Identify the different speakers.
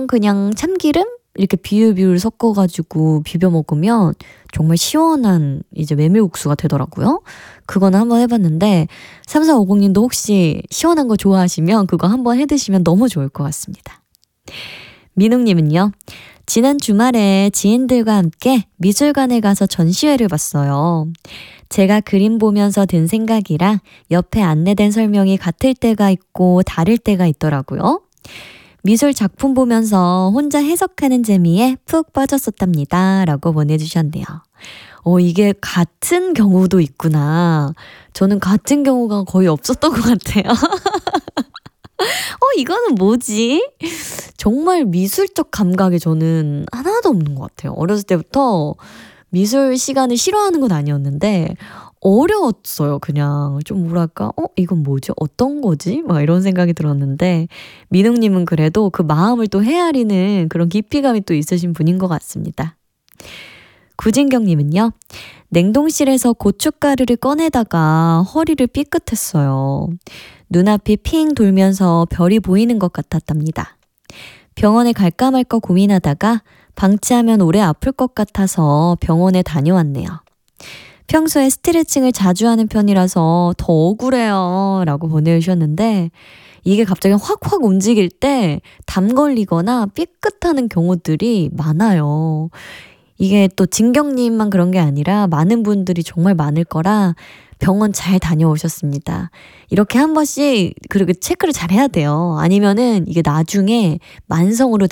Speaker 1: 고추장 그냥 참기름 이렇게 비율 섞어가지고 비벼 먹으면 정말 시원한 이제 메밀국수가 되더라고요. 그거는 한번 해봤는데 3450님도 혹시 시원한 거 좋아하시면 그거 한번 해드시면 너무 좋을 것 같습니다. 민웅님은요. 지난 주말에 지인들과 함께 미술관에 가서 전시회를 봤어요. 제가 그림 보면서 든 생각이랑 옆에 안내된 설명이 같을 때가 있고 다를 때가 있더라고요. 미술 작품 보면서 혼자 해석하는 재미에 푹 빠졌었답니다. 라고 보내주셨네요. 이게 같은 경우도 있구나. 저는 같은 경우가 거의 없었던 것 같아요. 이거는 뭐지? 정말 미술적 감각이 저는 하나도 없는 것 같아요. 어렸을 때부터 미술 시간을 싫어하는 건 아니었는데 어려웠어요. 그냥 좀 뭐랄까 이건 뭐지? 어떤 거지? 막 이런 생각이 들었는데 민웅님은 그래도 그 마음을 또 헤아리는 그런 깊이감이 또 있으신 분인 것 같습니다. 구진경님은요. 냉동실에서 고춧가루를 꺼내다가 허리를 삐끗했어요. 눈앞이 핑 돌면서 별이 보이는 것 같았답니다. 병원에 갈까 말까 고민하다가 방치하면 오래 아플 것 같아서 병원에 다녀왔네요. 평소에 스트레칭을 자주 하는 편이라서 더 억울해요. 라고 보내주셨는데 이게 갑자기 확확 움직일 때 담 걸리거나 삐끗하는 경우들이 많아요. 이게 또 진경님만 그런 게 아니라 많은 분들이 정말 많을 거라 병원 잘 다녀오셨습니다. 이렇게 한 번씩 그렇게 체크를 잘 해야 돼요. 아니면은 이게 나중에 만성으로